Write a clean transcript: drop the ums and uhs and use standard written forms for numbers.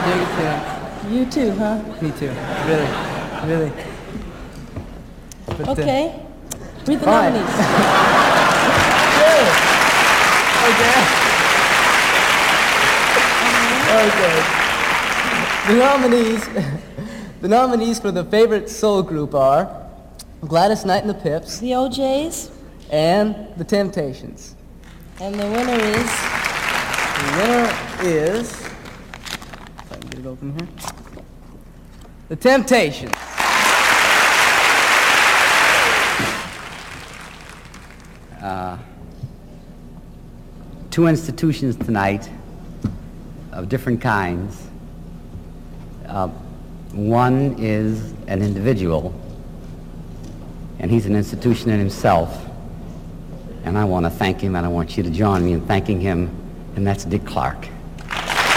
Dig it too. You too, huh? Me too. Really, really. But, Okay. Read the all right. nominees. Okay. The nominees for the favorite soul group are Gladys Knight and the Pips The OJs. and The Temptations. And the winner is... The winner is, if I can get it open here, The Temptations. Two institutions tonight of different kinds. One is an individual, and he's an institution in himself. And I want to thank him, and I want you to join me in thanking him, and that's Dick Clark.